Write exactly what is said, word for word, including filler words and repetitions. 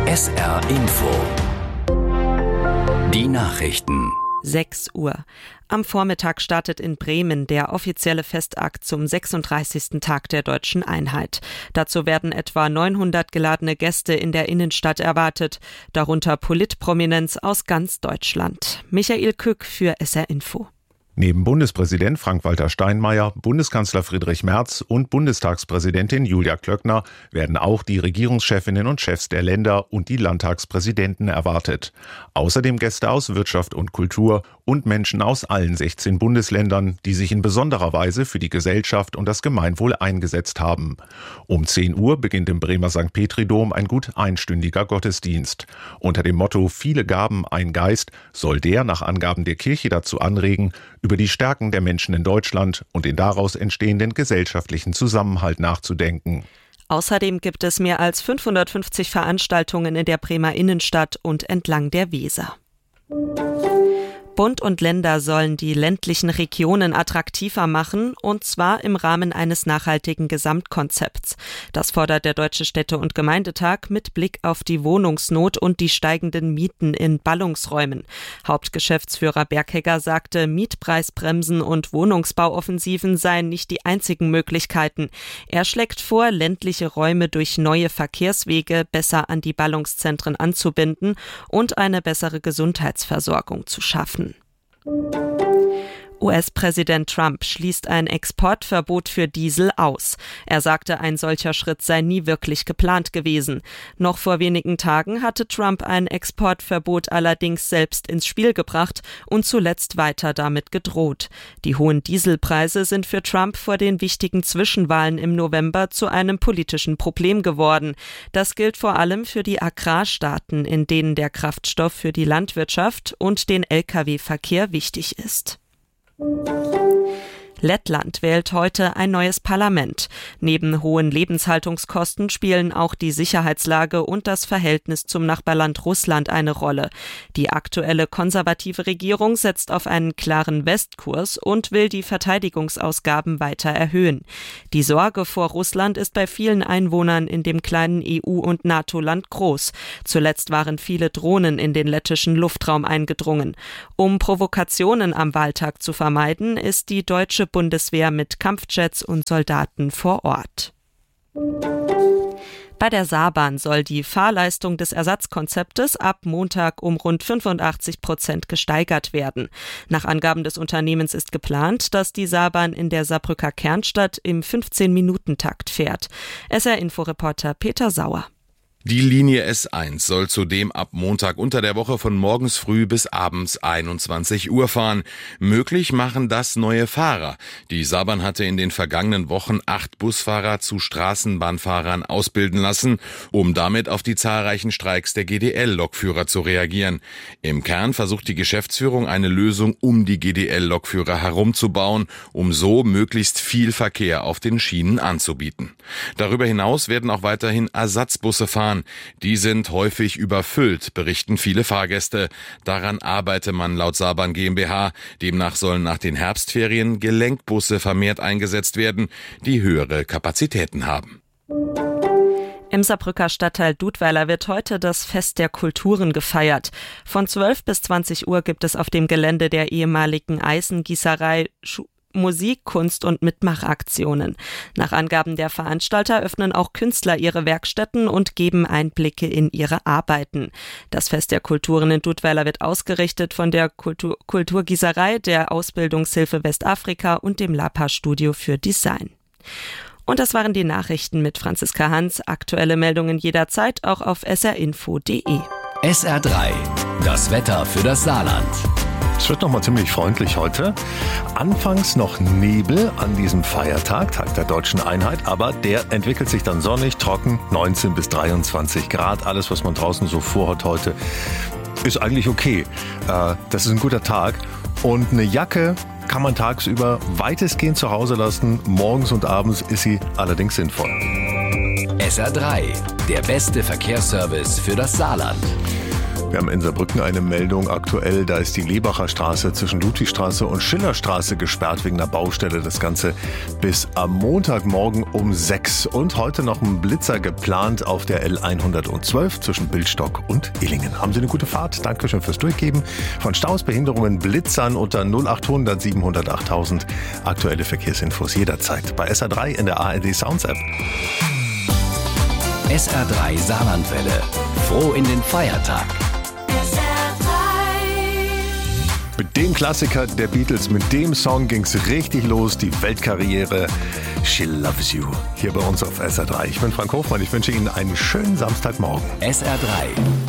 S R Info. Die Nachrichten. sechs Uhr. Am Vormittag startet in Bremen der offizielle Festakt zum sechsunddreißigsten Tag der Deutschen Einheit. Dazu werden etwa neunhundert geladene Gäste in der Innenstadt erwartet, darunter Politprominenz aus ganz Deutschland. Michael Kück für S R Info. Neben Bundespräsident Frank-Walter Steinmeier, Bundeskanzler Friedrich Merz und Bundestagspräsidentin Julia Klöckner werden auch die Regierungschefinnen und Chefs der Länder und die Landtagspräsidenten erwartet. Außerdem Gäste aus Wirtschaft und Kultur und Menschen aus allen sechzehn Bundesländern, die sich in besonderer Weise für die Gesellschaft und das Gemeinwohl eingesetzt haben. Um zehn Uhr beginnt im Bremer Sankt Petri-Dom ein gut einstündiger Gottesdienst. Unter dem Motto »Viele Gaben, ein Geist« soll der nach Angaben der Kirche dazu anregen, über die Stärken der Menschen in Deutschland und den daraus entstehenden gesellschaftlichen Zusammenhalt nachzudenken. Außerdem gibt es mehr als fünfhundertfünfzig Veranstaltungen in der Bremer Innenstadt und entlang der Weser. Bund und Länder sollen die ländlichen Regionen attraktiver machen, und zwar im Rahmen eines nachhaltigen Gesamtkonzepts. Das fordert der Deutsche Städte- und Gemeindetag mit Blick auf die Wohnungsnot und die steigenden Mieten in Ballungsräumen. Hauptgeschäftsführer Berghegger sagte, Mietpreisbremsen und Wohnungsbauoffensiven seien nicht die einzigen Möglichkeiten. Er schlägt vor, ländliche Räume durch neue Verkehrswege besser an die Ballungszentren anzubinden und eine bessere Gesundheitsversorgung zu schaffen. U S-Präsident Trump schließt ein Exportverbot für Diesel aus. Er sagte, ein solcher Schritt sei nie wirklich geplant gewesen. Noch vor wenigen Tagen hatte Trump ein Exportverbot allerdings selbst ins Spiel gebracht und zuletzt weiter damit gedroht. Die hohen Dieselpreise sind für Trump vor den wichtigen Zwischenwahlen im November zu einem politischen Problem geworden. Das gilt vor allem für die Agrarstaaten, in denen der Kraftstoff für die Landwirtschaft und den L K W-Verkehr wichtig ist. Lettland wählt heute ein neues Parlament. Neben hohen Lebenshaltungskosten spielen auch die Sicherheitslage und das Verhältnis zum Nachbarland Russland eine Rolle. Die aktuelle konservative Regierung setzt auf einen klaren Westkurs und will die Verteidigungsausgaben weiter erhöhen. Die Sorge vor Russland ist bei vielen Einwohnern in dem kleinen E U- und NATO-Land groß. Zuletzt waren viele Drohnen in den lettischen Luftraum eingedrungen. Um Provokationen am Wahltag zu vermeiden, ist die deutsche Bundeswehr mit Kampfjets und Soldaten vor Ort. Bei der Saarbahn soll die Fahrleistung des Ersatzkonzeptes ab Montag um rund fünfundachtzig Prozent gesteigert werden. Nach Angaben des Unternehmens ist geplant, dass die Saarbahn in der Saarbrücker Kernstadt im fünfzehn-Minuten-Takt fährt. S R-Info-Reporter Peter Sauer. Die Linie S eins soll zudem ab Montag unter der Woche von morgens früh bis abends einundzwanzig Uhr fahren. Möglich machen das neue Fahrer. Die Saarbahn hatte in den vergangenen Wochen acht Busfahrer zu Straßenbahnfahrern ausbilden lassen, um damit auf die zahlreichen Streiks der G D L-Lokführer zu reagieren. Im Kern versucht die Geschäftsführung eine Lösung, um die G D L-Lokführer herumzubauen, um so möglichst viel Verkehr auf den Schienen anzubieten. Darüber hinaus werden auch weiterhin Ersatzbusse fahren. Die sind häufig überfüllt, berichten viele Fahrgäste. Daran arbeite man laut Saarbahn GmbH. Demnach sollen nach den Herbstferien Gelenkbusse vermehrt eingesetzt werden, die höhere Kapazitäten haben. Im Saarbrücker Stadtteil Dudweiler wird heute das Fest der Kulturen gefeiert. Von zwölf bis zwanzig Uhr gibt es auf dem Gelände der ehemaligen Eisengießerei Schu- Musik, Kunst und Mitmachaktionen. Nach Angaben der Veranstalter öffnen auch Künstler ihre Werkstätten und geben Einblicke in ihre Arbeiten. Das Fest der Kulturen in Dudweiler wird ausgerichtet von der Kultur- Kulturgießerei, der Ausbildungshilfe Westafrika und dem Lapa-Studio für Design. Und das waren die Nachrichten mit Franziska Hans. Aktuelle Meldungen jederzeit auch auf s r info punkt d e. S R drei. Das Wetter für das Saarland. Es wird nochmal ziemlich freundlich heute. Anfangs noch Nebel an diesem Feiertag, Tag der Deutschen Einheit, aber der entwickelt sich dann sonnig, trocken, neunzehn bis dreiundzwanzig Grad. Alles, was man draußen so vorhat heute, ist eigentlich okay. Das ist ein guter Tag und eine Jacke kann man tagsüber weitestgehend zu Hause lassen. Morgens und abends ist sie allerdings sinnvoll. S R drei, der beste Verkehrsservice für das Saarland. Wir haben in Saarbrücken eine Meldung aktuell, da ist die Lebacher Straße zwischen Ludwigstraße und Schillerstraße gesperrt wegen einer Baustelle. Das Ganze bis am Montagmorgen um sechs. Und heute noch ein Blitzer geplant auf der L hundertzwölf zwischen Bildstock und Illingen. Haben Sie eine gute Fahrt. Dankeschön fürs Durchgeben. Von Staus, Behinderungen, Blitzern unter null achthundert siebenhundertachttausend. Aktuelle Verkehrsinfos jederzeit bei S R drei in der A R D Sounds App. S R drei Saarlandwelle. Froh in den Feiertag. Mit dem Klassiker der Beatles, mit dem Song ging's richtig los, die Weltkarriere She Loves You, hier bei uns auf S R drei. Ich bin Frank Hofmann, ich wünsche Ihnen einen schönen Samstagmorgen. S R drei